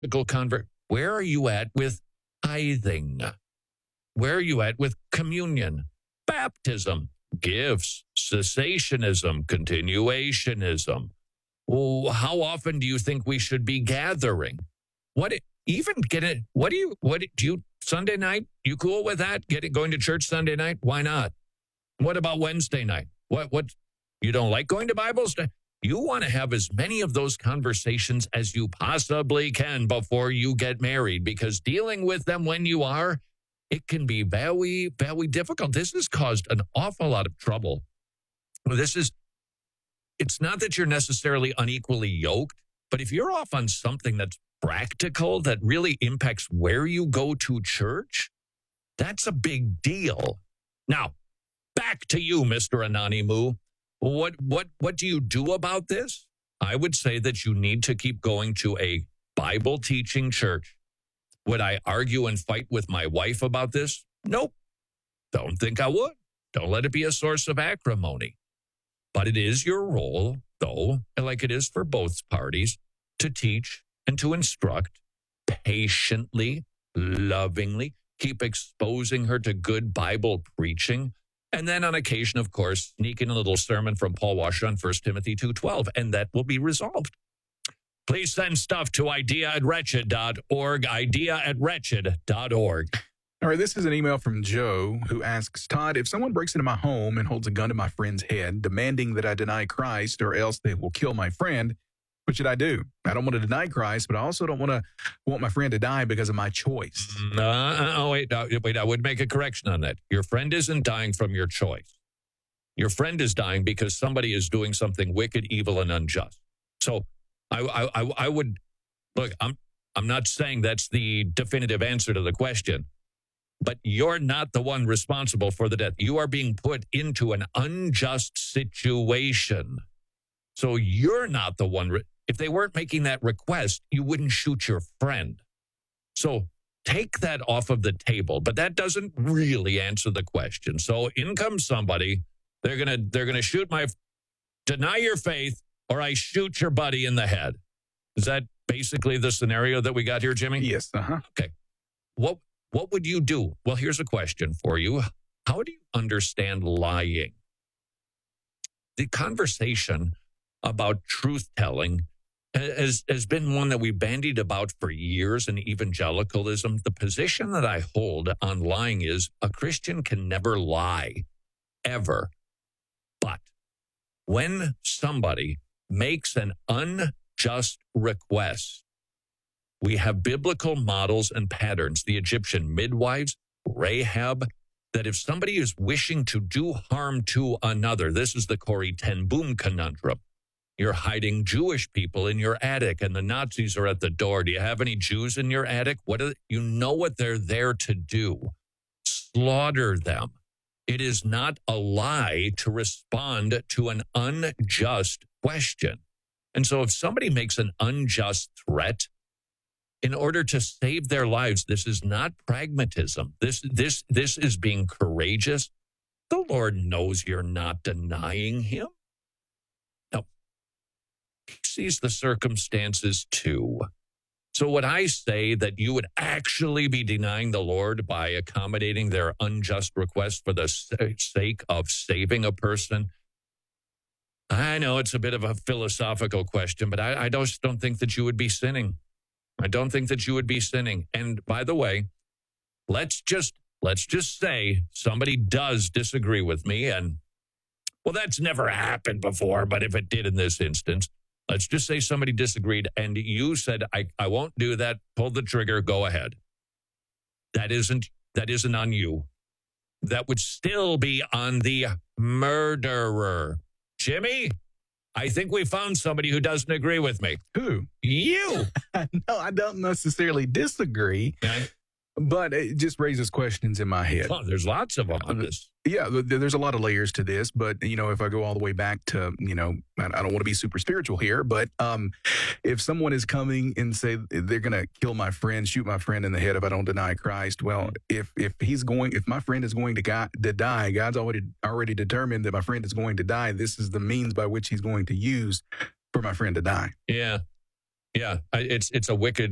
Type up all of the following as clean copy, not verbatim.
Where are you at with tithing? Where are you at with communion, baptism, gifts, cessationism, continuationism? Oh, how often do you think we should be gathering? What do you Sunday night? You cool with that? Going to church Sunday night? Why not? What about Wednesday night? What you don't like going to Bible study? You want to have as many of those conversations as you possibly can before you get married, because dealing with them when you are, it can be very, very difficult. This has caused an awful lot of trouble. It's not that you're necessarily unequally yoked, but if you're off on something that's practical, that really impacts where you go to church, that's a big deal. Now, back to you, Mr. Ananimu. What do you do about this? I would say that you need to keep going to a Bible teaching church. Would I argue and fight with my wife about this? Nope. Don't think I would. Don't let it be a source of acrimony. But it is your role, though, like it is for both parties, to teach and to instruct patiently, lovingly, keep exposing her to good Bible preaching. And then on occasion, of course, sneak in a little sermon from Paul Washer on 1 Timothy 2:12, and that will be resolved. Please send stuff to idea@wretched.org, idea@wretched.org. All right, this is an email from Joe who asks, Todd, if someone breaks into my home and holds a gun to my friend's head, demanding that I deny Christ or else they will kill my friend, what should I do? I don't want to deny Christ, but I also don't want my friend to die because of my choice. Wait, I would make a correction on that. Your friend isn't dying from your choice. Your friend is dying because somebody is doing something wicked, evil, and unjust. So I would, look, I'm not saying that's the definitive answer to the question, but you're not the one responsible for the death. You are being put into an unjust situation. So you're not the one. If they weren't making that request, you wouldn't shoot your friend. So take that off of the table, but that doesn't really answer the question. So in comes somebody, they're gonna deny your faith, or I shoot your buddy in the head. Is that basically the scenario that we got here, Jimmy? Yes. Okay. What would you do? Well, here's a question for you. How do you understand lying? The conversation about truth-telling has been one that we bandied about for years in evangelicalism. The position that I hold on lying is a Christian can never lie, ever. But when somebody makes an unjust request, we have biblical models and patterns, the Egyptian midwives, Rahab, that if somebody is wishing to do harm to another, this is the Corrie ten Boom conundrum. You're hiding Jewish people in your attic and the Nazis are at the door. Do you have any Jews in your attic? You know what they're there to do. Slaughter them. It is not a lie to respond to an unjust question. And so if somebody makes an unjust threat, in order to save their lives, this is not pragmatism. This is being courageous. The Lord knows you're not denying him. No, he sees the circumstances too. So would I say that you would actually be denying the Lord by accommodating their unjust request for the sake of saving a person? I know it's a bit of a philosophical question, but I just don't think that you would be sinning. I don't think that you would be sinning. And by the way, let's just say somebody does disagree with me, and well, that's never happened before, but if it did in this instance, let's just say somebody disagreed and you said, I won't do that, pull the trigger, go ahead. That isn't on you. That would still be on the murderer. Jimmy, I think we found somebody who doesn't agree with me. Who? You. No, I don't necessarily disagree, but it just raises questions in my head. Oh, there's lots of them on this. Yeah, there's a lot of layers to this, but, if I go all the way back to, I don't want to be super spiritual here, but if someone is coming and say they're going to kill my friend, shoot my friend in the head if I don't deny Christ, well, if my friend is going to die, God's already determined that my friend is going to die. This is the means by which he's going to use for my friend to die. Yeah. It's a wicked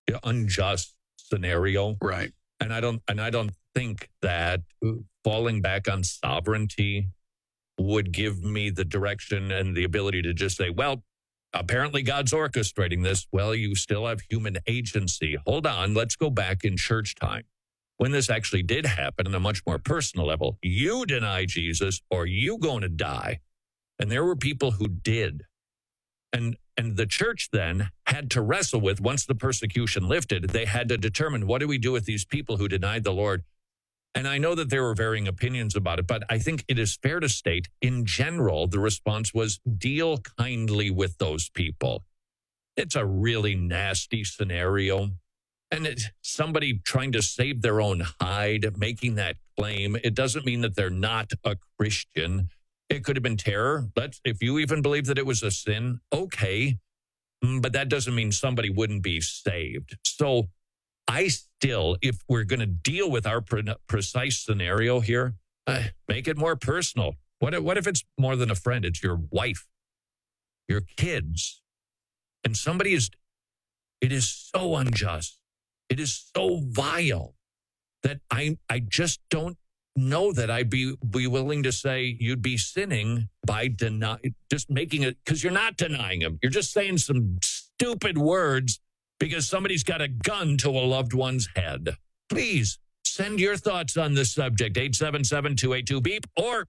unjust scenario. Right. And I don't think that falling back on sovereignty would give me the direction and the ability to just say, well, apparently God's orchestrating this. Well, you still have human agency. Hold on, let's go back in church time. When this actually did happen on a much more personal level, you deny Jesus or you going to die. And there were people who did. And the church then had to wrestle with, once the persecution lifted, they had to determine, what do we do with these people who denied the Lord? And I know that there were varying opinions about it, but I think it is fair to state, in general, the response was, deal kindly with those people. It's a really nasty scenario. And it's somebody trying to save their own hide, making that claim. It doesn't mean that they're not a Christian. It could have been terror. If you even believe that it was a sin, okay. But that doesn't mean somebody wouldn't be saved. So I still, if we're going to deal with our precise scenario here, make it more personal. What if it's more than a friend? It's your wife, your kids. And it is so unjust. It is so vile that I just don't know that I'd be willing to say you'd be sinning by just making it, because you're not denying him. You're just saying some stupid words because somebody's got a gun to a loved one's head. Please send your thoughts on this subject, 877-282-BEEP, or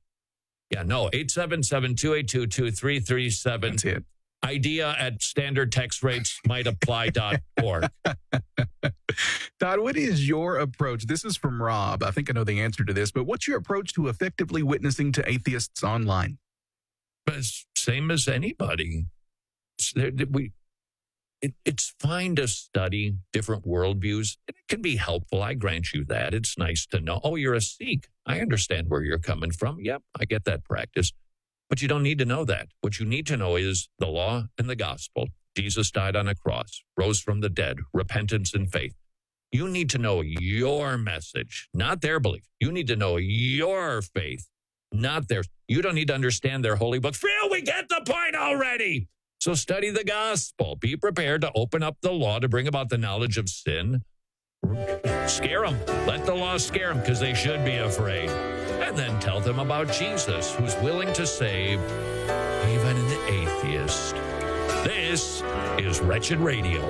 877-282-2337. That's it. Idea at standard text rates might apply.org. Todd, what is your approach? This is from Rob. I think I know the answer to this, but what's your approach to effectively witnessing to atheists online? Same as anybody. It's fine to study different worldviews. It can be helpful. I grant you that. It's nice to know, oh, you're a Sikh. I understand where you're coming from. Yep, I get that practice. But you don't need to know that. What you need to know is the law and the gospel. Jesus died on a cross, rose from the dead, repentance and faith. You need to know your message, not their belief. You need to know your faith, not theirs. You don't need to understand their holy book. Phil, we get the point already. So study the gospel. Be prepared to open up the law to bring about the knowledge of sin. Scare them. Let the law scare them, because they should be afraid. And then tell them about Jesus, who's willing to save even an atheist. This is Wretched Radio.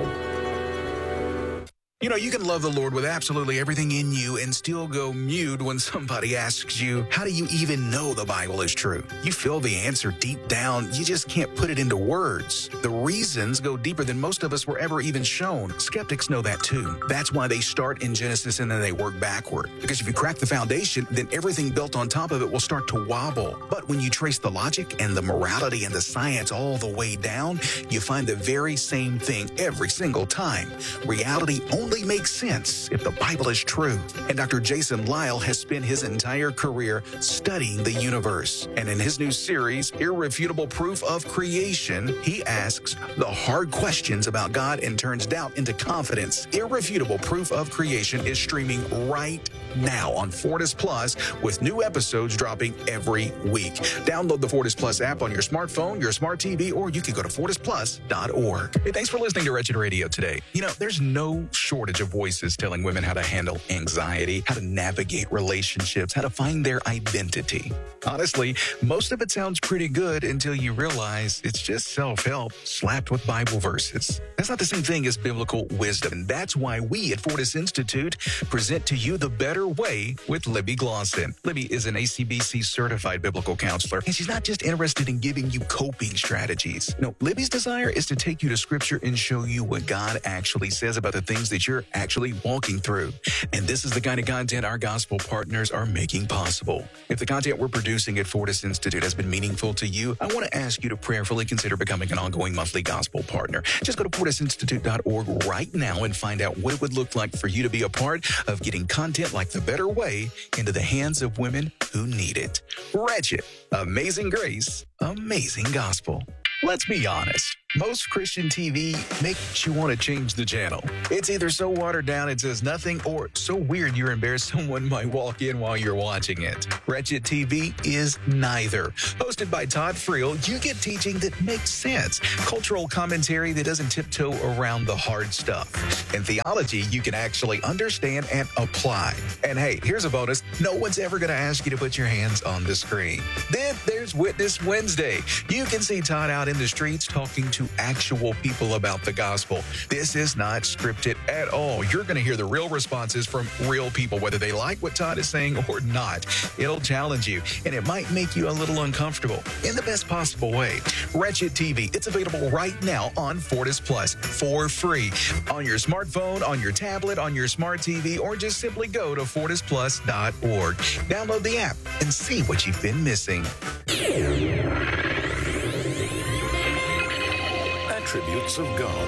You know, you can love the Lord with absolutely everything in you and still go mute when somebody asks you, how do you even know the Bible is true? You feel the answer deep down. You just can't put it into words. The reasons go deeper than most of us were ever even shown. Skeptics know that too. That's why they start in Genesis and then they work backward. Because if you crack the foundation, then everything built on top of it will start to wobble. But when you trace the logic and the morality and the science all the way down, you find the very same thing every single time. Reality only makes sense if the Bible is true. And Dr. Jason Lisle has spent his entire career studying the universe. And in his new series, Irrefutable Proof of Creation, he asks the hard questions about God and turns doubt into confidence. Irrefutable Proof of Creation is streaming right now on Fortis Plus, with new episodes dropping every week. Download the Fortis Plus app on your smartphone, your smart TV, or you can go to fortisplus.org. Hey, thanks for listening to Wretched Radio today. You know, there's no shortage of voices telling women how to handle anxiety, how to navigate relationships, how to find their identity. Honestly, most of it sounds pretty good until you realize it's just self-help slapped with Bible verses. That's not the same thing as biblical wisdom, and that's why we at Fortis Institute present to you The Better Way with Libby Glosson. Libby is an ACBC certified biblical counselor, and she's not just interested in giving you coping strategies. No, Libby's desire is to take you to Scripture and show you what God actually says about the things that you're actually walking through. And this is the kind of content our gospel partners are making possible. If the content we're producing at Fortis Institute has been meaningful to you, I want to ask you to prayerfully consider becoming an ongoing monthly gospel partner. Just go to fortisinstitute.org right now and find out what it would look like for you to be a part of getting content like The Better Way into the hands of women who need it. Wretched, amazing grace, amazing gospel. Let's be honest. Most Christian TV makes you want to change the channel. It's either so watered down it says nothing, or so weird you're embarrassed someone might walk in while you're watching it. Wretched TV is neither. Hosted by Todd Friel, you get teaching that makes sense, cultural commentary that doesn't tiptoe around the hard stuff, and theology you can actually understand and apply. And hey, here's a bonus. No one's ever going to ask you to put your hands on the screen. Then there's Witness Wednesday. You can see Todd out in the streets talking to actual people about the gospel. This is not scripted at all. You're going to hear the real responses from real people, whether they like what Todd is saying or not. It'll challenge you, and it might make you a little uncomfortable in the best possible way. Wretched TV, it's available right now on Fortis Plus for free on your smartphone, on your tablet, on your smart TV, or just simply go to fortisplus.org. Download the app and see what you've been missing. Attributes of God.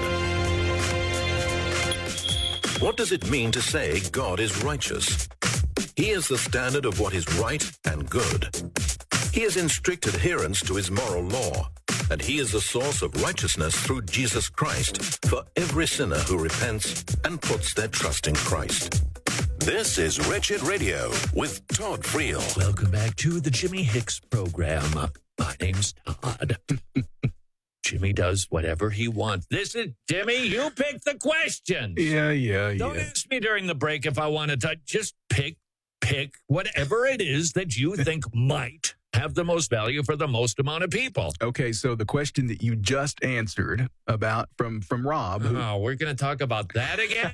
What does it mean to say God is righteous? He is the standard of what is right and good. He is in strict adherence to his moral law, and he is the source of righteousness through Jesus Christ for every sinner who repents and puts their trust in Christ. This is Wretched Radio with Todd Friel. Welcome back to the Jimmy Hicks program. My name's Todd. Jimmy does whatever he wants. This is Jimmy. You pick the questions. Yeah. Don't ask me during the break if I want to. Just pick whatever it is that you think might have the most value for the most amount of people. Okay, so the question that you just answered about from Rob. We're going to talk about that again?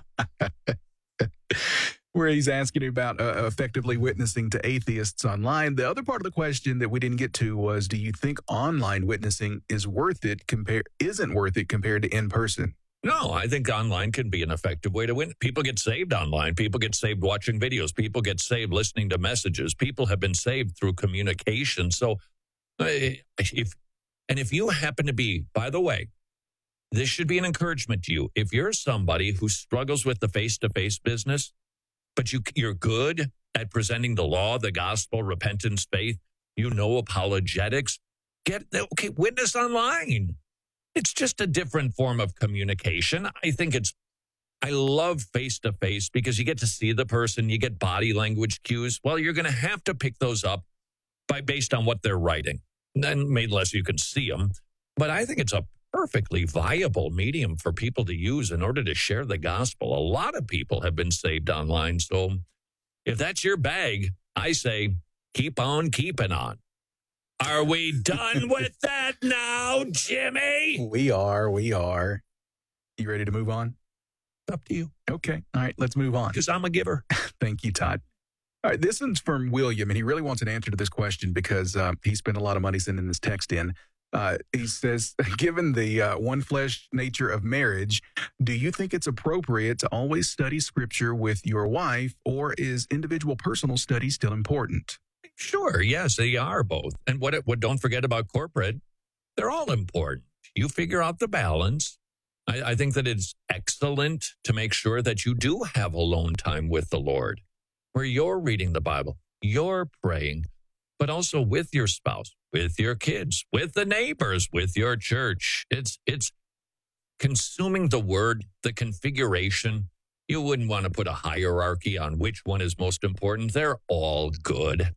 Where he's asking about effectively witnessing to atheists online. The other part of the question that we didn't get to was, do you think online witnessing isn't worth it compared to in person? No, I think online can be an effective way to win. People get saved online. People get saved watching videos. People get saved listening to messages. People have been saved through communication. So if you happen to be, by the way, this should be an encouragement to you. If you're somebody who struggles with the face-to-face business, but you're good at presenting the law, the gospel, repentance, faith, apologetics, witness online. It's just a different form of communication. I love face-to-face because you get to see the person, you get body language cues. Well, you're going to have to pick those up based on what they're writing, unless you can see them. But I think it's a perfectly viable medium for people to use in order to share the gospel. A lot of people have been saved online. So if that's your bag, I say keep on keeping on. Are we done with that now, Jimmy? We are. You ready to move on? Up to you. Okay. All right, let's move on. Because I'm a giver. Thank you, Todd. All right, this one's from William, and he really wants an answer to this question because he spent a lot of money sending this text in. He says, given the one flesh nature of marriage, do you think it's appropriate to always study scripture with your wife, or is individual personal study still important? Sure. Yes, they are both. And what don't forget about corporate, they're all important. You figure out the balance. I think that it's excellent to make sure that you do have alone time with the Lord, where you're reading the Bible, you're praying, but also with your spouse, with your kids, with the neighbors, with your church. It's consuming the word, the configuration. You wouldn't want to put a hierarchy on which one is most important. They're all good.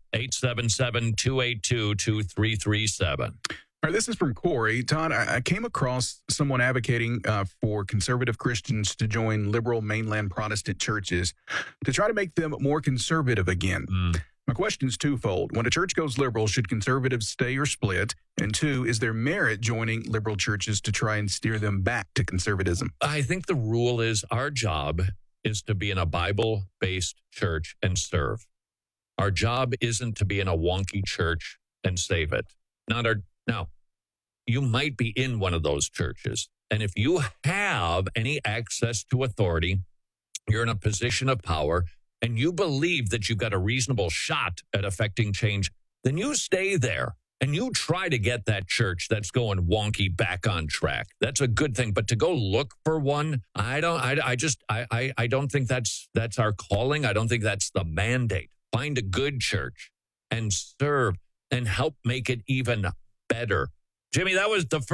877-282-2337. All right, this is from Corey. Todd, I came across someone advocating for conservative Christians to join liberal mainland Protestant churches to try to make them more conservative again. My question is twofold. When a church goes liberal, should conservatives stay or split? And two, is there merit joining liberal churches to try and steer them back to conservatism? I think the rule is our job is to be in a Bible-based church and serve. Our job isn't to be in a wonky church and save it. Now, you might be in one of those churches, and if you have any access to authority, you're in a position of power, and you believe that you've got a reasonable shot at affecting change, then you stay there and you try to get that church that's going wonky back on track. That's a good thing. But to go look for one, I don't think that's our calling. I don't think that's the mandate. Find a good church and serve and help make it even better. Jimmy, that was the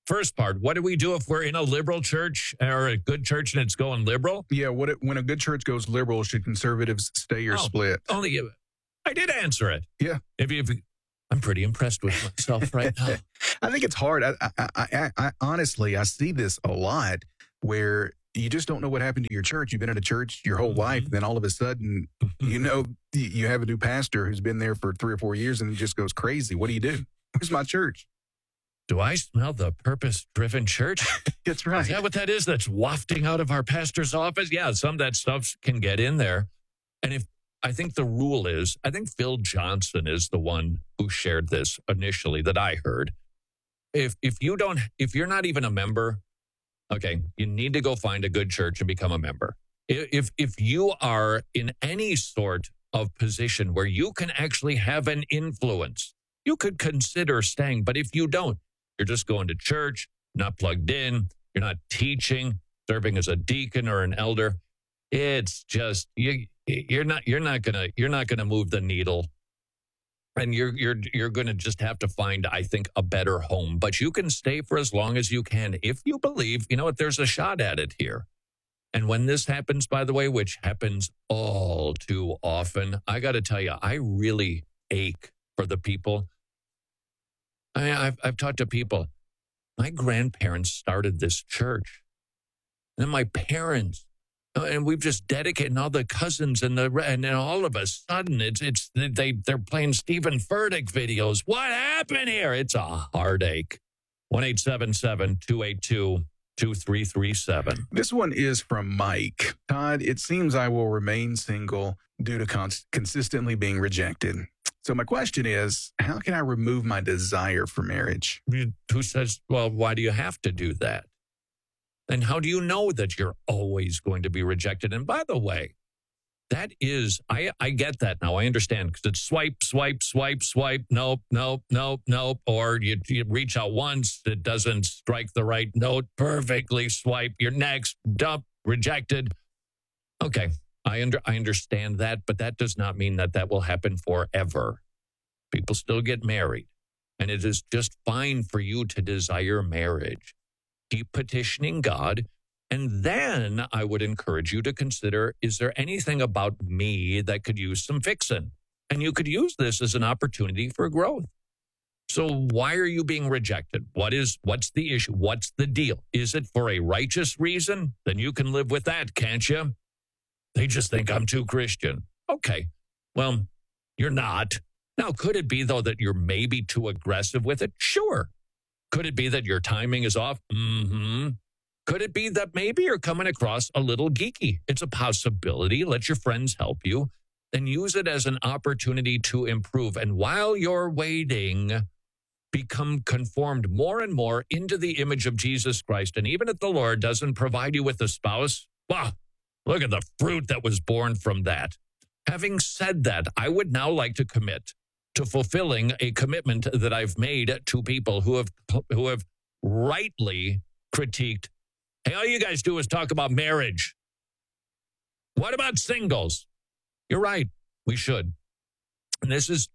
First part, what do we do if we're in a liberal church or a good church and it's going liberal? Yeah, when a good church goes liberal, should conservatives stay or split? I did answer it. Yeah. I'm pretty impressed with myself right now. I think it's hard. I honestly, I see this a lot where you just don't know what happened to your church. You've been in a church your whole life. Then all of a sudden, you have a new pastor who's been there for 3 or 4 years and it just goes crazy. What do you do? Where's my church? Do I smell the purpose-driven church? That's right. Is that what that is? That's wafting out of our pastor's office? Yeah, some of that stuff can get in there. And I think the rule is, I think Phil Johnson is the one who shared this initially that I heard. If you're not even a member, okay, you need to go find a good church and become a member. If you are in any sort of position where you can actually have an influence, you could consider staying. But if you don't, you're just going to church, not plugged in, you're not teaching, serving as a deacon or an elder. It's just you're not gonna move the needle, and you're gonna just have to find, I think, a better home. But you can stay for as long as you can if you believe. You know what? There's a shot at it here. And when this happens, by the way, which happens all too often, I got to tell you, I really ache for the people. I've talked to people. My grandparents started this church, and then my parents, and we've just dedicated, and all the cousins and then all of a sudden they're playing Stephen Furtick videos. What happened here? It's a heartache. 1-877-282-2337. This one is from Mike. Todd, it seems I will remain single due to consistently being rejected. So my question is, how can I remove my desire for marriage? Who says, well, why do you have to do that? And how do you know that you're always going to be rejected? And by the way, that is, I get that now. I understand, because it's swipe, swipe, swipe, swipe. Nope, nope, nope, nope. Or you reach out once, it doesn't strike the right note perfectly. Swipe, you're next, dump, rejected. Okay, I understand that, but that does not mean that will happen forever. People still get married, and it is just fine for you to desire marriage. Keep petitioning God. And then I would encourage you to consider, is there anything about me that could use some fixing? And you could use this as an opportunity for growth. So why are you being rejected? What's the issue? What's the deal? Is it for a righteous reason? Then you can live with that, can't you? They just think I'm too Christian. Okay, well, you're not. Now, could it be, though, that you're maybe too aggressive with it? Sure. Could it be that your timing is off? Mm-hmm. Could it be that maybe you're coming across a little geeky? It's a possibility. Let your friends help you and use it as an opportunity to improve. And while you're waiting, become conformed more and more into the image of Jesus Christ. And even if the Lord doesn't provide you with a spouse, well, look at the fruit that was born from that. Having said that, I would now like to commit to fulfilling a commitment that I've made to people who have rightly critiqued. Hey, all you guys do is talk about marriage. What about singles? You're right. We should. And this is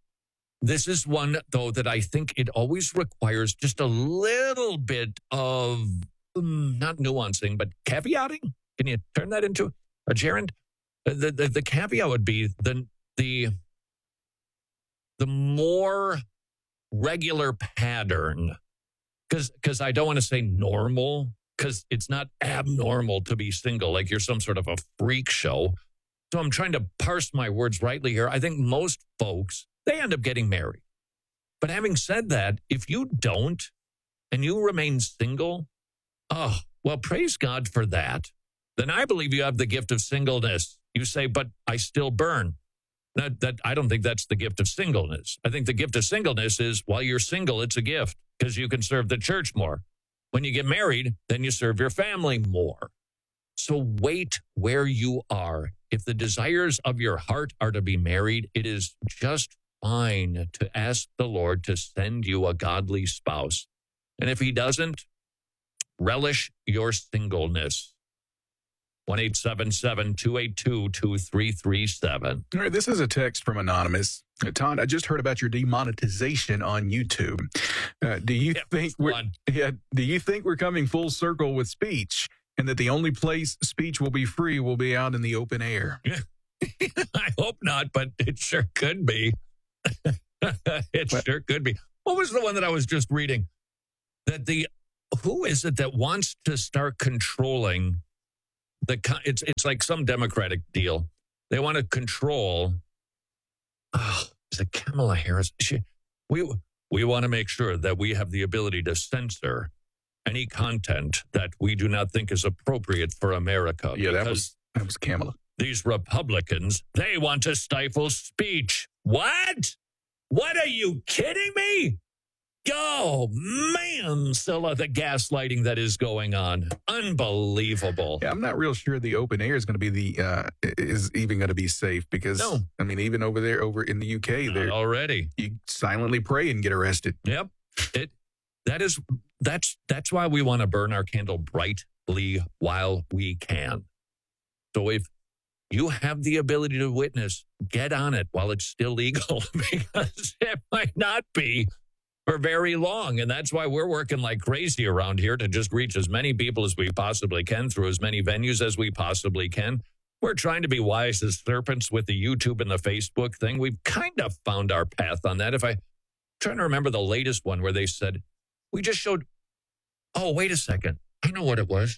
one, though, that I think it always requires just a little bit of, not nuancing, but caveating. Can you turn that into a gerund? The caveat would be the more regular pattern, because I don't want to say normal, because it's not abnormal to be single, like you're some sort of a freak show. So I'm trying to parse my words rightly here. I think most folks, they end up getting married. But having said that, if you don't and you remain single, oh, well, praise God for that. Then I believe you have the gift of singleness. You say, but I still burn. That I don't think that's the gift of singleness. I think the gift of singleness is, while you're single, it's a gift because you can serve the church more. When you get married, then you serve your family more. So wait where you are. If the desires of your heart are to be married, it is just fine to ask the Lord to send you a godly spouse. And if he doesn't, relish your singleness. 1-877-282-2337. All right, this is a text from Anonymous. Todd, I just heard about your demonetization on YouTube. Do you think we're coming full circle with speech, and that the only place speech will be free will be out in the open air? I hope not, but it sure could be. Sure could be. What was the one that I was just reading? That who is it that wants to start controlling it's like some Democratic deal. They want to control. Is it Kamala Harris? We want to make sure that we have the ability to censor any content that we do not think is appropriate for America. Yeah, that was Kamala. These Republicans, they want to stifle speech. What? What, are you kidding me? Oh, man, Scylla, the gaslighting that is going on. Unbelievable. Yeah, I'm not real sure the open air is going to be is even going to be safe because, I mean, even over in the UK, they're already. You silently pray and get arrested. Yep. That's why we want to burn our candle brightly while we can. So if you have the ability to witness, get on it while it's still legal, because it might not be for very long. And that's why we're working like crazy around here to just reach as many people as we possibly can through as many venues as we possibly can. We're trying to be wise as serpents with the YouTube and the Facebook thing. We've kind of found our path on that. I'm trying to remember the latest one where they said, we just showed, wait a second. I know what it was.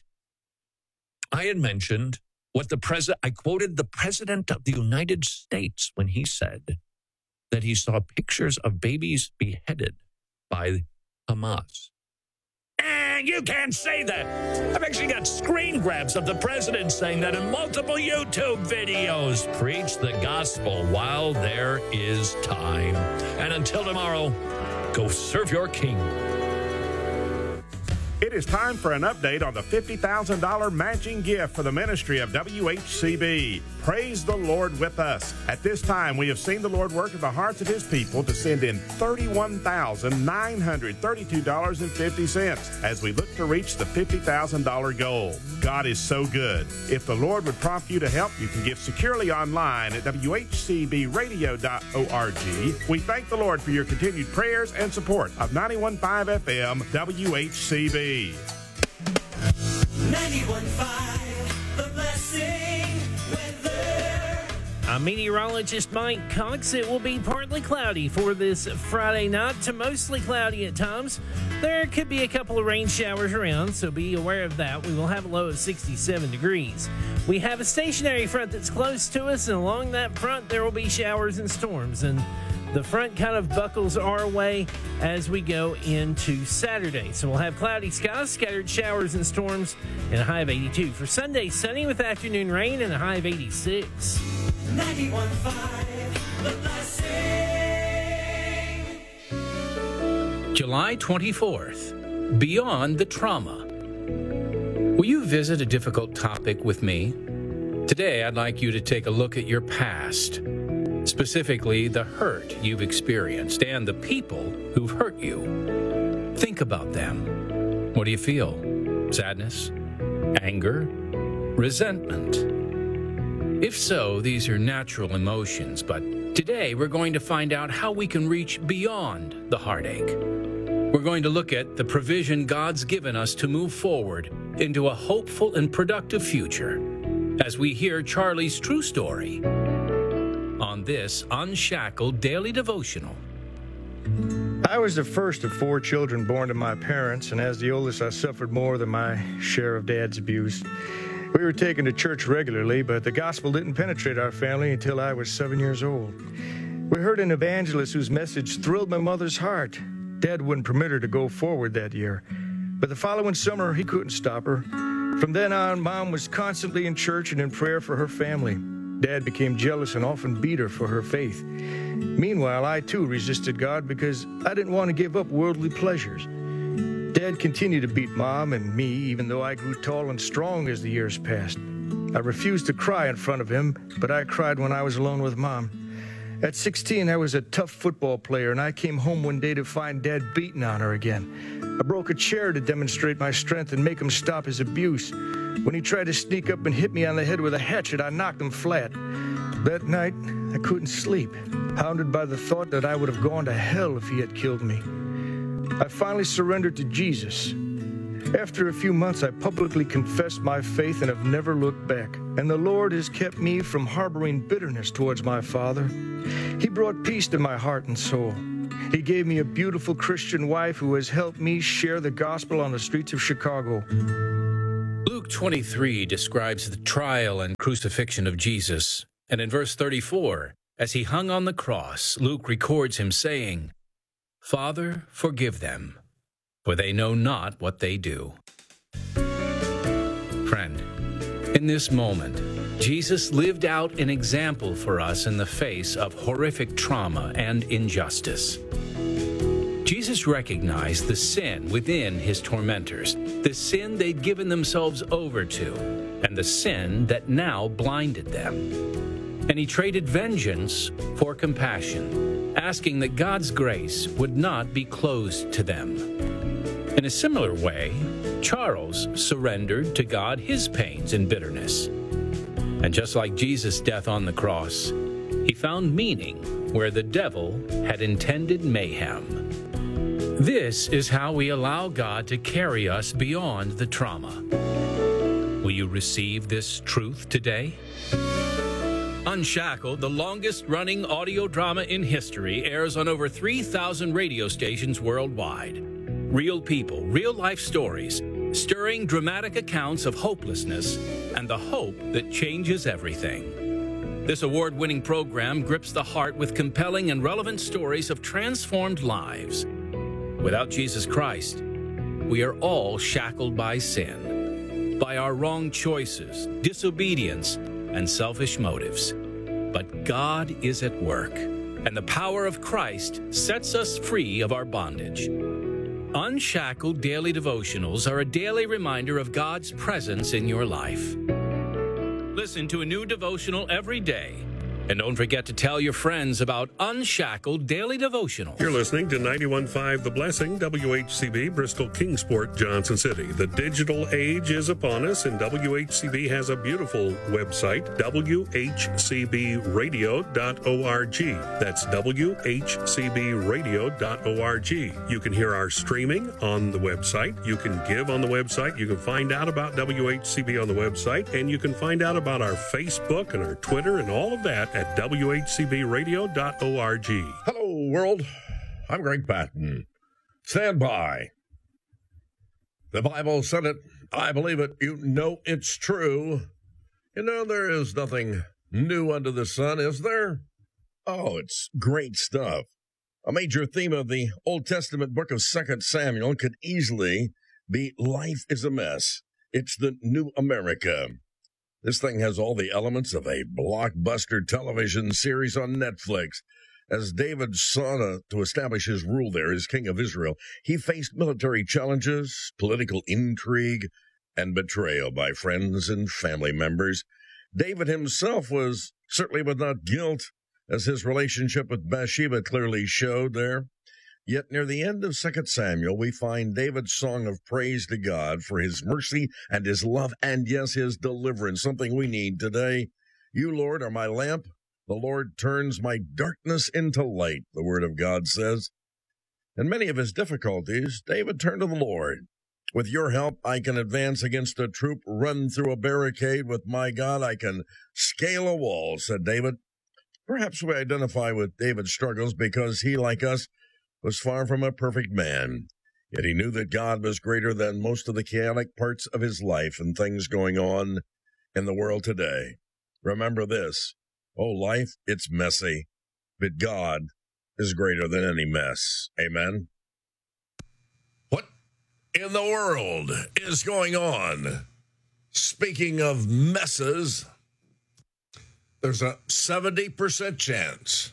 I had mentioned I quoted the President of the United States when he said that he saw pictures of babies beheaded by Hamas. You can't say that. I've actually got screen grabs of the president saying that in multiple YouTube videos. Preach the gospel while there is time. And until tomorrow, go serve your king. It is time for an update on the $50,000 matching gift for the ministry of WHCB. Praise the Lord with us. At this time, we have seen the Lord work in the hearts of his people to send in $31,932.50 as we look to reach the $50,000 goal. God is so good. If the Lord would prompt you to help, you can give securely online at WHCBradio.org. We thank the Lord for your continued prayers and support of 91.5 FM WHCB. 91.5, The Blessing Weather. I'm meteorologist Mike Cox. It will be partly cloudy for this Friday night to mostly cloudy at times. There could be a couple of rain showers around, so be aware of that. We will have a low of 67 degrees. We have a stationary front that's close to us, and along that front there will be showers and storms, and the front kind of buckles our way as we go into Saturday. So we'll have cloudy skies, scattered showers and storms, and a high of 82. For Sunday, sunny with afternoon rain and a high of 86. 91.5, The Blessing. July 24th, Beyond the Trauma. Will you visit a difficult topic with me? Today, I'd like you to take a look at your past. Specifically, the hurt you've experienced and the people who've hurt you. Think about them. What do you feel? Sadness? Anger? Resentment? If so, these are natural emotions, but today we're going to find out how we can reach beyond the heartache. We're going to look at the provision God's given us to move forward into a hopeful and productive future as we hear Charlie's true story on this Unshackled Daily Devotional. I was the first of 4 children born to my parents, and as the oldest, I suffered more than my share of Dad's abuse. We were taken to church regularly, but the gospel didn't penetrate our family until I was 7 years old. We heard an evangelist whose message thrilled my mother's heart. Dad wouldn't permit her to go forward that year, but the following summer, he couldn't stop her. From then on, Mom was constantly in church and in prayer for her family. Dad became jealous and often beat her for her faith. Meanwhile, I too resisted God because I didn't want to give up worldly pleasures. Dad continued to beat Mom and me, even though I grew tall and strong as the years passed. I refused to cry in front of him, but I cried when I was alone with Mom. At 16, I was a tough football player, and I came home one day to find Dad beating on her again. I broke a chair to demonstrate my strength and make him stop his abuse. When he tried to sneak up and hit me on the head with a hatchet, I knocked him flat. That night, I couldn't sleep, hounded by the thought that I would have gone to hell if he had killed me. I finally surrendered to Jesus. After a few months, I publicly confessed my faith and have never looked back. And the Lord has kept me from harboring bitterness towards my father. He brought peace to my heart and soul. He gave me a beautiful Christian wife who has helped me share the gospel on the streets of Chicago. Luke 23 describes the trial and crucifixion of Jesus. And in verse 34, as he hung on the cross, Luke records him saying, "Father, forgive them, for they know not what they do." Friend, in this moment, Jesus lived out an example for us in the face of horrific trauma and injustice. Jesus recognized the sin within his tormentors, the sin they'd given themselves over to, and the sin that now blinded them. And he traded vengeance for compassion, asking that God's grace would not be closed to them. In a similar way, Charles surrendered to God his pains and bitterness. And just like Jesus' death on the cross, he found meaning where the devil had intended mayhem. This is how we allow God to carry us beyond the trauma. Will you receive this truth today? Unshackled, the longest-running audio drama in history, airs on over 3,000 radio stations worldwide. Real people, real-life stories, stirring dramatic accounts of hopelessness and the hope that changes everything. This award-winning program grips the heart with compelling and relevant stories of transformed lives. Without Jesus Christ, we are all shackled by sin, by our wrong choices, disobedience, and selfish motives. But God is at work, and the power of Christ sets us free of our bondage. Unshackled Daily Devotionals are a daily reminder of God's presence in your life. Listen to a new devotional every day. And don't forget to tell your friends about Unshackled Daily Devotional. You're listening to 91.5 The Blessing, WHCB, Bristol, Kingsport, Johnson City. The digital age is upon us, and WHCB has a beautiful website, WHCBradio.org. That's WHCBradio.org. You can hear our streaming on the website. You can give on the website. You can find out about WHCB on the website, and you can find out about our Facebook and our Twitter and all of that at WHCBradio.org. Hello, world. I'm Greg Patton. Stand by. The Bible said it. I believe it. You know it's true. You know, there is nothing new under the sun, is there? Oh, it's great stuff. A major theme of the Old Testament book of 2 Samuel could easily be life is a mess. It's the new America. This thing has all the elements of a blockbuster television series on Netflix. As David sought to establish his rule there as king of Israel, he faced military challenges, political intrigue, and betrayal by friends and family members. David himself was certainly without guilt, as his relationship with Bathsheba clearly showed there. Yet near the end of 2 Samuel, we find David's song of praise to God for his mercy and his love and, yes, his deliverance, something we need today. You, Lord, are my lamp. The Lord turns my darkness into light, the word of God says. In many of his difficulties, David turned to the Lord. With your help, I can advance against a troop, run through a barricade. With my God, I can scale a wall, said David. Perhaps we identify with David's struggles because he, like us, was far from a perfect man, yet he knew that God was greater than most of the chaotic parts of his life and things going on in the world today. Remember this, oh, life, it's messy, but God is greater than any mess. Amen? What in the world is going on? Speaking of messes, there's a 70% chance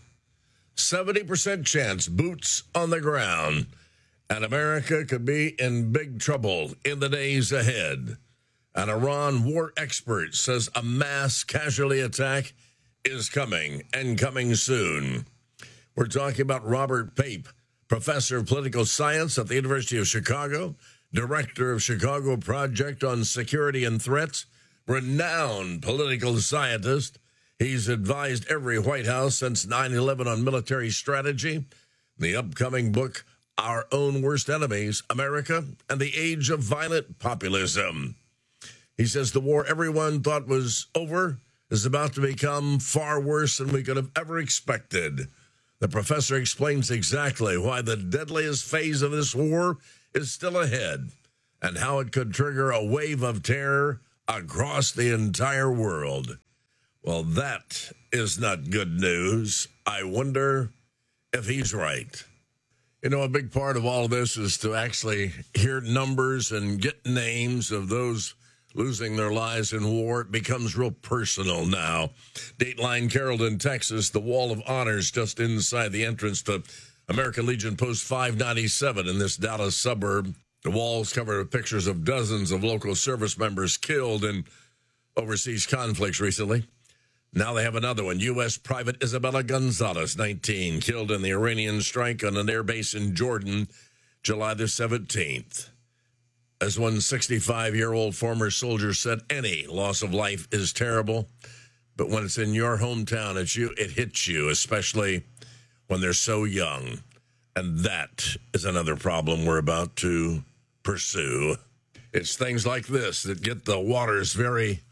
70% chance, boots on the ground, and America could be in big trouble in the days ahead. An Iran war expert says a mass casualty attack is coming and coming soon. We're talking about Robert Pape, professor of political science at the University of Chicago, director of Chicago Project on Security and Threats, renowned political scientist. He's advised every White House since 9/11 on military strategy. The upcoming book, Our Own Worst Enemies, America and the Age of Violent Populism. He says the war everyone thought was over is about to become far worse than we could have ever expected. The professor explains exactly why the deadliest phase of this war is still ahead and how it could trigger a wave of terror across the entire world. Well, that is not good news. I wonder if he's right. You know, a big part of all of this is to actually hear numbers and get names of those losing their lives in war. It becomes real personal now. Dateline Carrollton, Texas, the Wall of Honor is just inside the entrance to American Legion Post 597 in this Dallas suburb. The walls cover with pictures of dozens of local service members killed in overseas conflicts recently. Now they have another one. U.S. Private Isabella Gonzalez, 19, killed in the Iranian strike on an airbase in Jordan, July the 17th. As one 65-year-old former soldier said, any loss of life is terrible, but when it's in your hometown, it hits you, especially when they're so young. And that is another problem we're about to pursue. It's things like this that get the waters very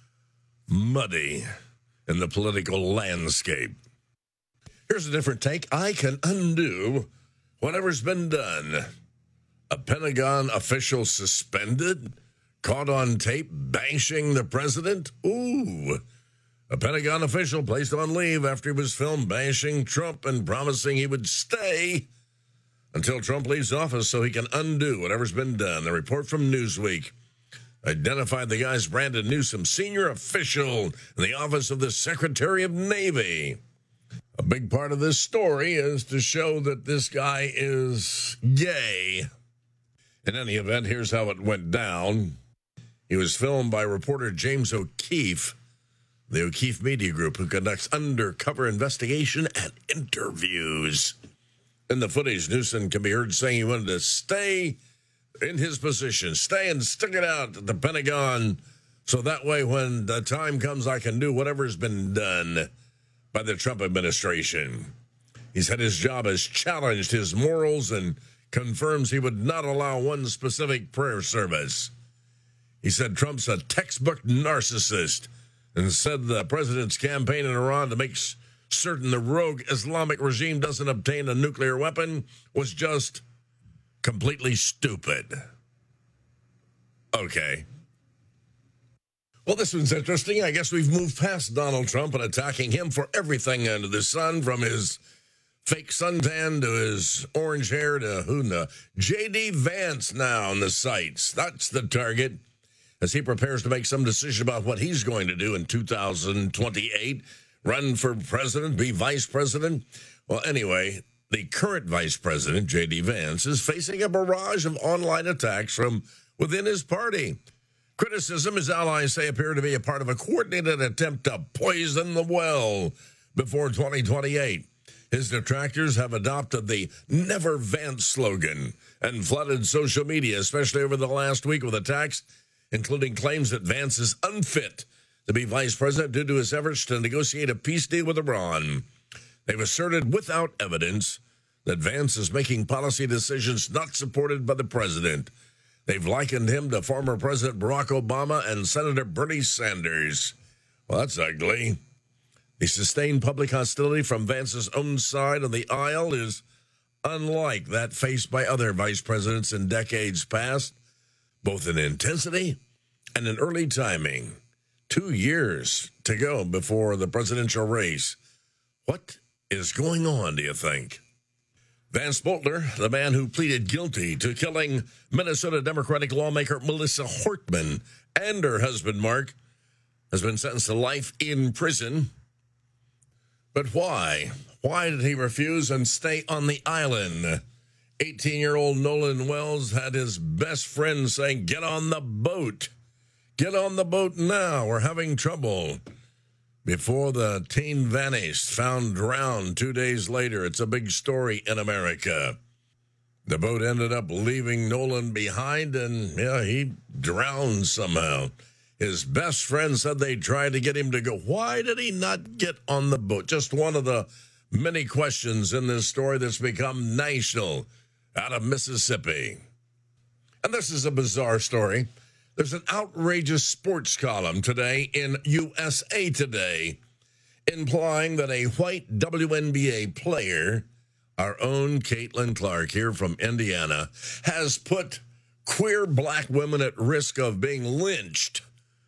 muddy in the political landscape. Here's a different take. I can undo whatever's been done. A Pentagon official suspended, caught on tape bashing the president. Ooh. A Pentagon official placed on leave after he was filmed bashing Trump and promising he would stay until Trump leaves office so he can undo whatever's been done. The report from Newsweek identified the guy as Brandon Newsom, senior official in the office of the Secretary of Navy. A big part of this story is to show that this guy is gay. In any event, here's how it went down. He was filmed by reporter James O'Keefe, the O'Keefe Media Group, who conducts undercover investigation and interviews. In the footage, Newsom can be heard saying he wanted to stay in his position, stay and stick it out at the Pentagon, so that way when the time comes, I can do whatever's been done by the Trump administration. He said his job has challenged his morals and confirms he would not allow one specific prayer service. He said Trump's a textbook narcissist and said the president's campaign in Iran to make certain the rogue Islamic regime doesn't obtain a nuclear weapon was just completely stupid. Okay. Well, this one's interesting. I guess we've moved past Donald Trump and attacking him for everything under the sun, from his fake suntan to his orange hair to who knows. J.D. Vance now on the sights. That's the target as he prepares to make some decision about what he's going to do in 2028. Run for president, be vice president. Well, anyway, the current vice president, J.D. Vance, is facing a barrage of online attacks from within his party. Criticism his allies say appear to be a part of a coordinated attempt to poison the well before 2028. His detractors have adopted the Never Vance slogan and flooded social media, especially over the last week, with attacks, including claims that Vance is unfit to be vice president due to his efforts to negotiate a peace deal with Iran. They've asserted without evidence that Vance is making policy decisions not supported by the president. They've likened him to former President Barack Obama and Senator Bernie Sanders. Well, that's ugly. The sustained public hostility from Vance's own side of the aisle is unlike that faced by other vice presidents in decades past, both in intensity and in early timing. 2 years to go before the presidential race. What is going on, do you think? Vance Boltner, the man who pleaded guilty to killing Minnesota Democratic lawmaker Melissa Hortman and her husband Mark, has been sentenced to life in prison. But why? Why did he refuse and stay on the island? 18-year-old Nolan Wells had his best friend saying, "Get on the boat. Get on the boat now. We're having trouble." Before the teen vanished, found drowned 2 days later. It's a big story in America. The boat ended up leaving Nolan behind, and he drowned somehow. His best friend said they tried to get him to go. Why did he not get on the boat? Just one of the many questions in this story that's become national out of Mississippi. And this is a bizarre story. There's an outrageous sports column today in USA Today implying that a white WNBA player, our own Caitlin Clark here from Indiana, has put queer black women at risk of being lynched.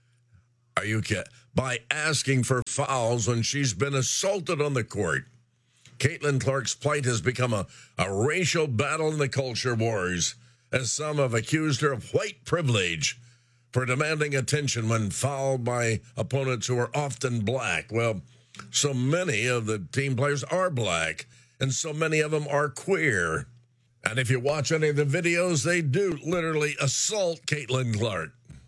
Are you kidding? By asking for fouls when she's been assaulted on the court. Caitlin Clark's plight has become a racial battle in the culture wars, as some have accused her of white privilege for demanding attention when fouled by opponents who are often black. Well, so many of the team players are black, and so many of them are queer. And if you watch any of the videos, they do literally assault Caitlin Clark.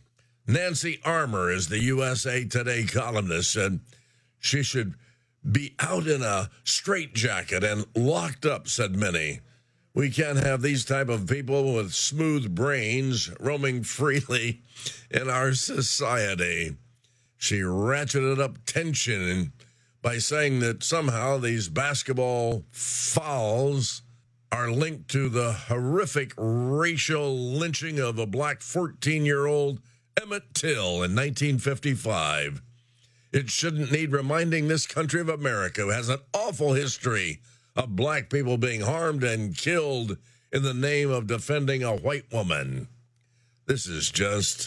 Nancy Armour is the USA Today columnist, and she should be out in a straitjacket and locked up, said many. We can't have these type of people with smooth brains roaming freely in our society. She ratcheted up tension by saying that somehow these basketball fouls are linked to the horrific racial lynching of a black 14-year-old Emmett Till in 1955. It shouldn't need reminding this country of America, who has an awful history of black people being harmed and killed in the name of defending a white woman. This is just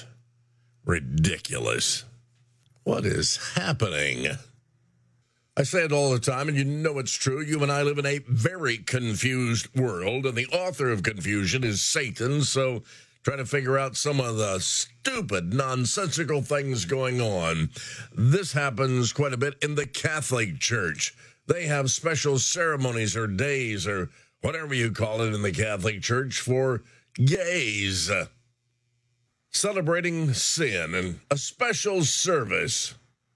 ridiculous. What is happening? I say it all the time, and you know it's true. You and I live in a very confused world, and the author of confusion is Satan, so try to figure out some of the stupid, nonsensical things going on. This happens quite a bit in the Catholic Church. They have special ceremonies or days or whatever you call it in the Catholic Church for gays, celebrating sin and a special service.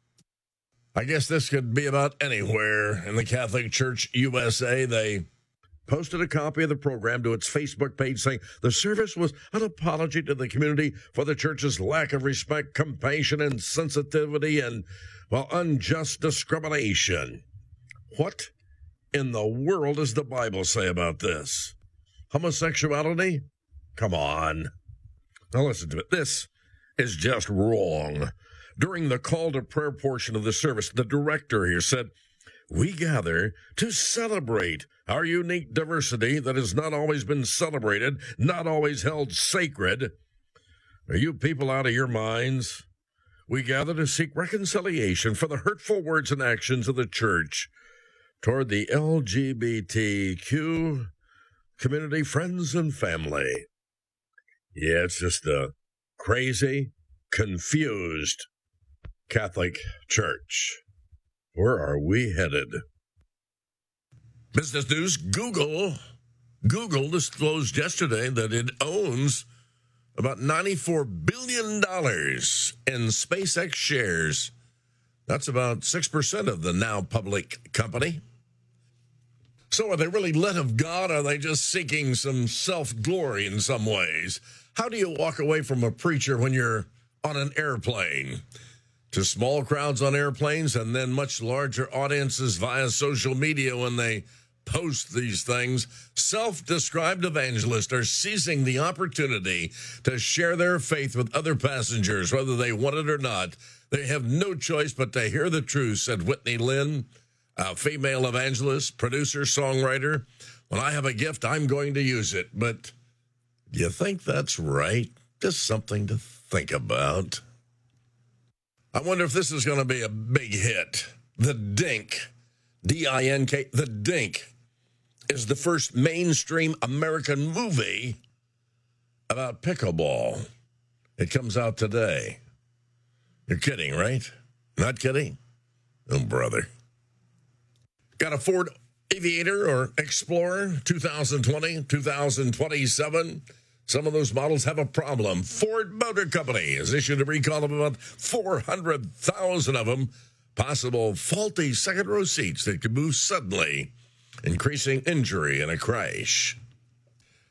I guess this could be about anywhere in the Catholic Church USA. They posted a copy of the program to its Facebook page saying the service was an apology to the community for the church's lack of respect, compassion, and sensitivity and, unjust discrimination. What in the world does the Bible say about this? Homosexuality? Come on. Now listen to it. This is just wrong. During the call to prayer portion of the service, the director here said, "We gather to celebrate our unique diversity that has not always been celebrated, not always held sacred." Are you people out of your minds? We gather to seek reconciliation for the hurtful words and actions of the church toward the LGBTQ community, friends, and family. Yeah, it's just a crazy, confused Catholic Church. Where are we headed? Business news, Google disclosed yesterday that it owns about $94 billion in SpaceX shares. That's about 6% of the now public company. So are they really led of God, or are they just seeking some self-glory in some ways? How do you walk away from a preacher when you're on an airplane? To small crowds on airplanes and then much larger audiences via social media when they post these things, self-described evangelists are seizing the opportunity to share their faith with other passengers, whether they want it or not. They have no choice but to hear the truth, said Whitney Lynn, a female evangelist, producer, songwriter. When I have a gift, I'm going to use it. But do you think that's right? Just something to think about. I wonder if this is going to be a big hit. The Dink, D-I-N-K, The Dink is the first mainstream American movie about pickleball. It comes out today. You're kidding, right? Not kidding? Oh, brother. Got a Ford Aviator or Explorer 2020, 2027. Some of those models have a problem. Ford Motor Company has issued a recall of about 400,000 of them. Possible faulty second-row seats that could move suddenly, increasing injury in a crash.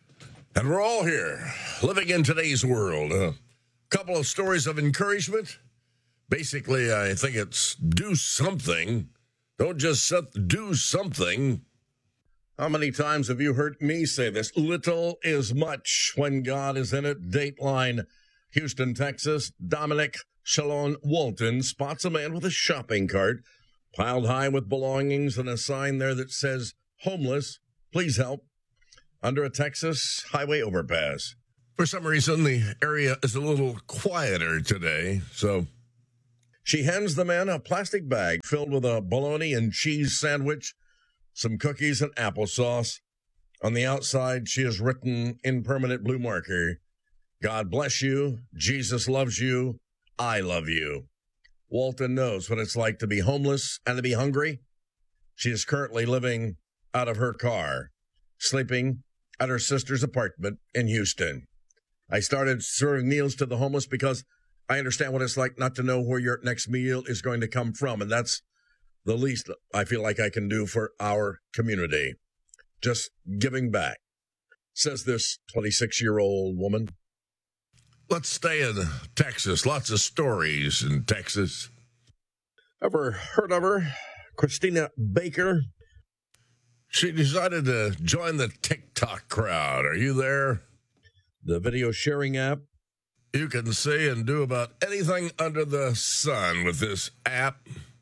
And we're all here, living in today's world. A couple of stories of encouragement. Basically, I think it's do something. Don't just sit, do something. How many times have you heard me say this? Little is much when God is in it. Dateline, Houston, Texas. Dominic Shalon Walton spots a man with a shopping cart piled high with belongings and a sign there that says, homeless, please help, under a Texas highway overpass. For some reason, the area is a little quieter today, so she hands the man a plastic bag filled with a bologna and cheese sandwich, some cookies and applesauce. On the outside, she has written in permanent blue marker, God bless you, Jesus loves you, I love you. Walton knows what it's like to be homeless and to be hungry. She is currently living out of her car, sleeping at her sister's apartment in Houston. I started serving meals to the homeless because I understand what it's like not to know where your next meal is going to come from, and that's the least I feel like I can do for our community. Just giving back, says this 26-year-old woman. Let's stay in Texas. Lots of stories in Texas. Ever heard of her? Christina Baker. She decided to join the TikTok crowd. Are you there? The video sharing app. You can say and do about anything under the sun with this app.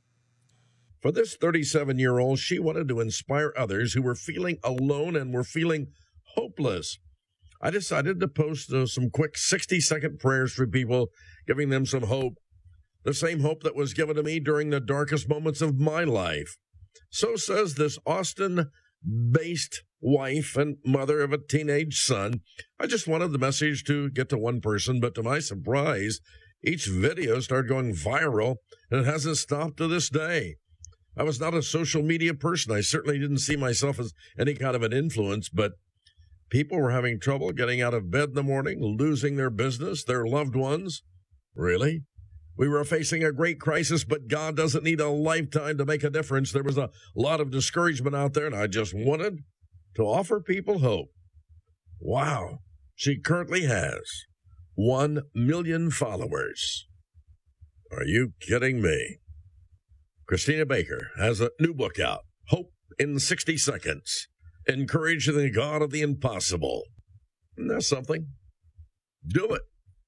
For this 37-year-old, she wanted to inspire others who were feeling alone and were feeling hopeless. I decided to post some quick 60-second prayers for people, giving them some hope, the same hope that was given to me during the darkest moments of my life. So says this Austin-based wife and mother of a teenage son. I just wanted the message to get to one person, but to my surprise, each video started going viral, and it hasn't stopped to this day. I was not a social media person. I certainly didn't see myself as any kind of an influence, but people were having trouble getting out of bed in the morning, losing their business, their loved ones. Really? We were facing a great crisis, but God doesn't need a lifetime to make a difference. There was a lot of discouragement out there, and I just wanted to offer people hope. Wow. She currently has 1 million followers. Are you kidding me? Christina Baker has a new book out, Hope in 60 Seconds. Encouraging the God of the impossible. Isn't that something? Do it.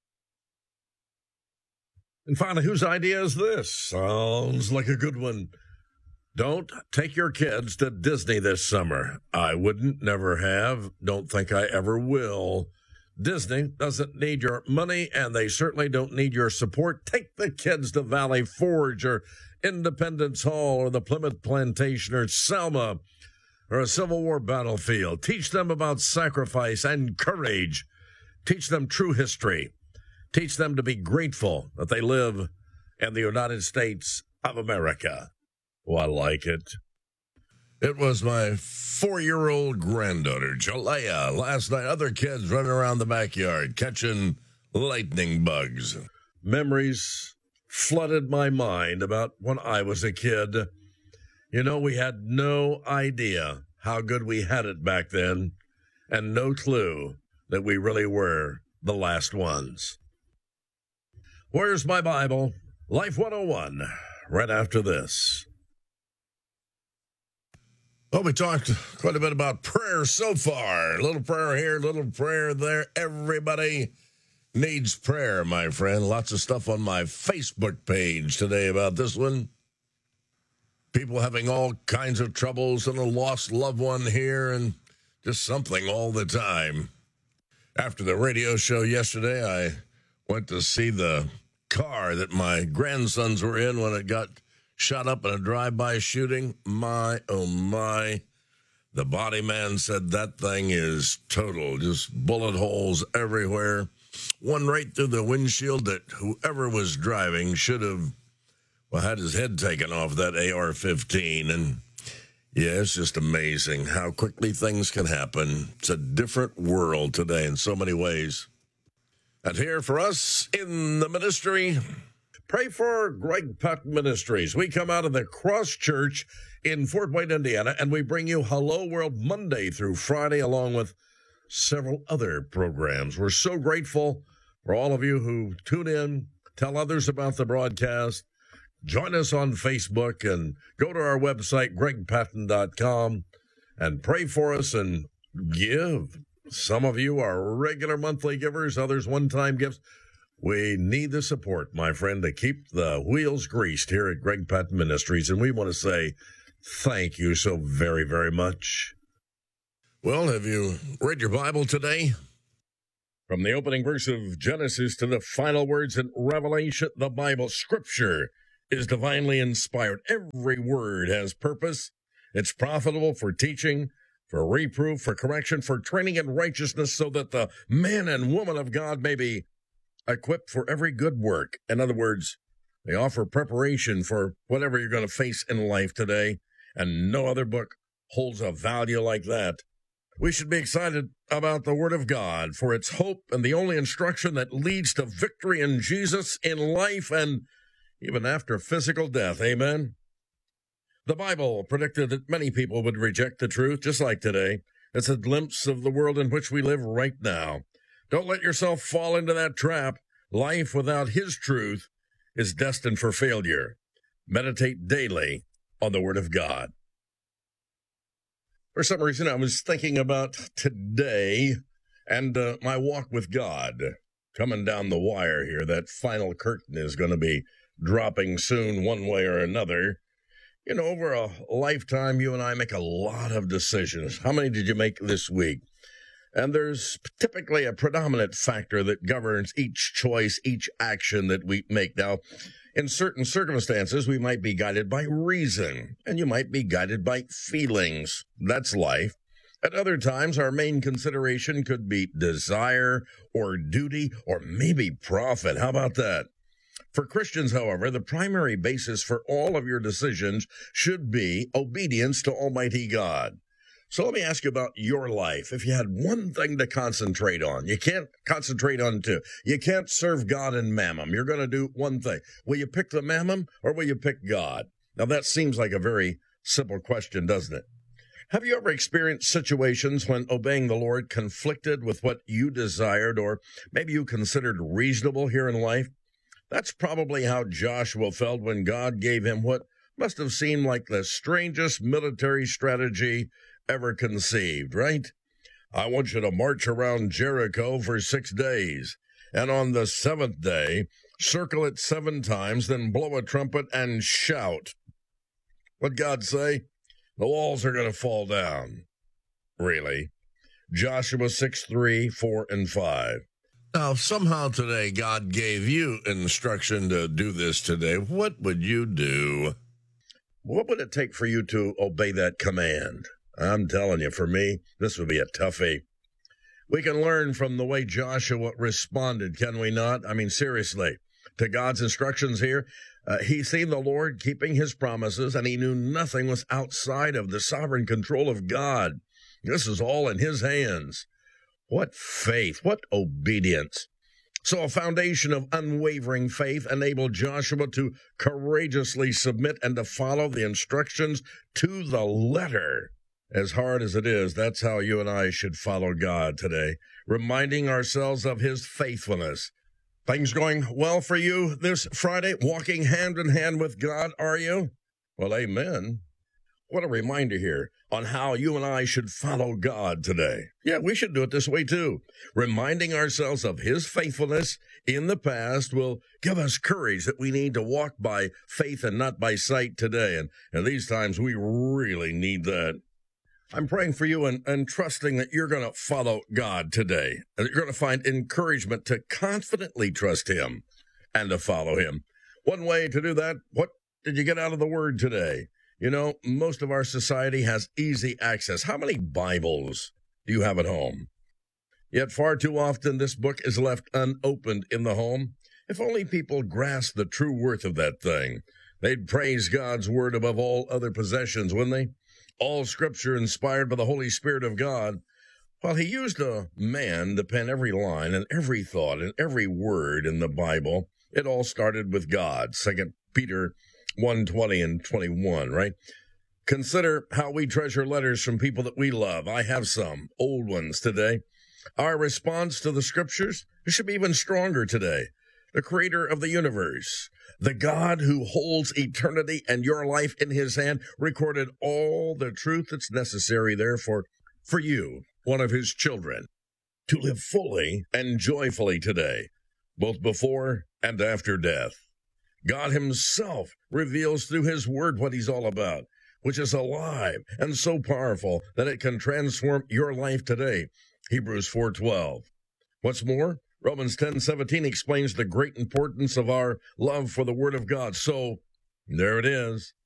And finally, whose idea is this? Sounds like a good one. Don't take your kids to Disney this summer. I wouldn't, never have, don't think I ever will. Disney doesn't need your money, and they certainly don't need your support. Take the kids to Valley Forge or Independence Hall or the Plymouth Plantation or Selma or a Civil War battlefield. Teach them about sacrifice and courage. Teach them true history. Teach them to be grateful that they live in the United States of America. Oh, I like it. It was my 4-year-old granddaughter, Jalea, last night. Other kids running around the backyard, catching lightning bugs. Memories flooded my mind about when I was a kid. You know, we had no idea how good we had it back then, and no clue that we really were the last ones. Where's my Bible? Life 101, right after this. Well, we talked quite a bit about prayer so far. A little prayer here, a little prayer there. Everybody needs prayer, my friend. Lots of stuff on my Facebook page today about this one. People having all kinds of troubles and a lost loved one here and just something all the time. After the radio show yesterday, I went to see the car that my grandsons were in when it got shot up in a drive-by shooting. My, oh my. The body man said that thing is total, just bullet holes everywhere. One right through the windshield that whoever was driving should have, well, had his head taken off that AR-15. And yeah, it's just amazing how quickly things can happen. It's a different world today in so many ways. And here for us in the ministry, pray for Greg Patton Ministries. We come out of the Cross Church in Fort Wayne, Indiana, and we bring you Hello World Monday through Friday, along with several other programs. We're so grateful for all of you who tune in, tell others about the broadcast, join us on Facebook, and go to our website, gregpatton.com, and pray for us and give. Some of you are regular monthly givers, others one-time gifts. We need the support, my friend, to keep the wheels greased here at Greg Patton Ministries, and we want to say thank you so very, very much. Well, have you read your Bible today? From the opening verse of Genesis to the final words in Revelation, the Bible, Scripture, is divinely inspired. Every word has purpose. It's profitable for teaching, for reproof, for correction, for training in righteousness, so that the man and woman of God may be equipped for every good work. In other words, they offer preparation for whatever you're going to face in life today, and no other book holds a value like that. We should be excited about the Word of God, for its hope and the only instruction that leads to victory in Jesus in life and even after physical death. Amen? The Bible predicted that many people would reject the truth, just like today. It's a glimpse of the world in which we live right now. Don't let yourself fall into that trap. Life without His truth is destined for failure. Meditate daily on the Word of God. For some reason, I was thinking about today and my walk with God. Coming down the wire here, that final curtain is going to be dropping soon one way or another. You know, over a lifetime, you and I make a lot of decisions. How many did you make this week? And there's typically a predominant factor that governs each choice, each action that we make. Now, in certain circumstances, we might be guided by reason, and you might be guided by feelings. That's life. At other times, our main consideration could be desire or duty or maybe profit. How about that? For Christians, however, the primary basis for all of your decisions should be obedience to Almighty God. So let me ask you about your life. If you had one thing to concentrate on, you can't concentrate on two. You can't serve God and mammon. You're going to do one thing. Will you pick the mammon or will you pick God? Now, that seems like a very simple question, doesn't it? Have you ever experienced situations when obeying the Lord conflicted with what you desired or maybe you considered reasonable here in life? That's probably how Joshua felt when God gave him what must have seemed like the strangest military strategy ever conceived, right? I want you to march around Jericho for 6 days, and on the 7th day, circle it 7 times, then blow a trumpet and shout. What'd God say? The walls are going to fall down. Really? Joshua 6:3, 4, and 5. Now, if somehow today God gave you instruction to do this today, what would you do? What would it take for you to obey that command? I'm telling you, for me, this would be a toughie. We can learn from the way Joshua responded, can we not? I mean, seriously, to God's instructions here. He seen the Lord keeping his promises, and he knew nothing was outside of the sovereign control of God. This is all in his hands. What faith, what obedience. So a foundation of unwavering faith enabled Joshua to courageously submit and to follow the instructions to the letter. As hard as it is, that's how you and I should follow God today, reminding ourselves of his faithfulness. Things going well for you this Friday? Walking hand in hand with God, are you? Well, amen. What a reminder here on how you and I should follow God today. Yeah, we should do it this way too. Reminding ourselves of his faithfulness in the past will give us courage that we need to walk by faith and not by sight today. And these times we really need that. I'm praying for you and trusting that you're going to follow God today. And you're going to find encouragement to confidently trust him and to follow him. One way to do that, what did you get out of the Word today? You know, most of our society has easy access. How many Bibles do you have at home? Yet far too often this book is left unopened in the home. If only people grasped the true worth of that thing, they'd praise God's Word above all other possessions, wouldn't they? All Scripture inspired by the Holy Spirit of God. While he used a man to pen every line and every thought and every word in the Bible, it all started with God. 2 Peter 1:20 and 21, right? Consider how we treasure letters from people that we love. I have some old ones today. Our response to the scriptures should be even stronger today. The creator of the universe, the God who holds eternity and your life in his hand, recorded all the truth that's necessary, therefore, for you, one of his children, to live fully and joyfully today, both before and after death. God himself reveals through his word what he's all about, which is alive and so powerful that it can transform your life today. Hebrews 4:12. What's more, Romans 10:17 explains the great importance of our love for the Word of God. So, there it is.